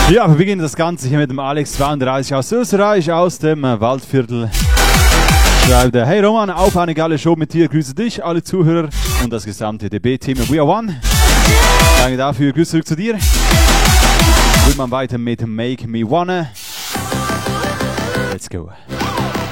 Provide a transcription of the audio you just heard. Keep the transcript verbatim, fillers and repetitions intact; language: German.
Ja, wir beginnen das Ganze hier mit dem Alex zweiunddreißig aus Österreich, aus dem äh, Waldviertel. Schreibt er, hey Roman, auf eine geile Show mit dir, grüße dich, alle Zuhörer und das gesamte D B-Team We Are One. Danke dafür, Grüße zurück zu dir. Will man weiter mit Make Me Wanna. Let's go.